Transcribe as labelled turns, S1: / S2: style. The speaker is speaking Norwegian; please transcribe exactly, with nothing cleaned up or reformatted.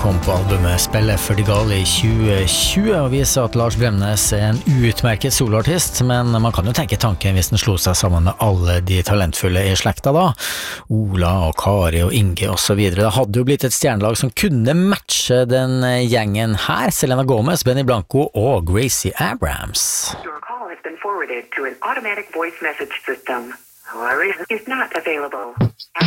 S1: kom på albumet Spille for de gale i tjue tjue og viser at Lars Bremnes er en utmerket soloartist, men man kan jo tenke tanken hvis den slo seg sammen med alle de talentfulle i slekta da. Ola og Kari og Inge og så videre. Det hadde jo blitt et stjernelag som kunne matche den gjengen her. Selena Gomez, Benny Blanco og Gracie Abrams.
S2: Your call has been forwarded to an automatic voice message system. However, is not available.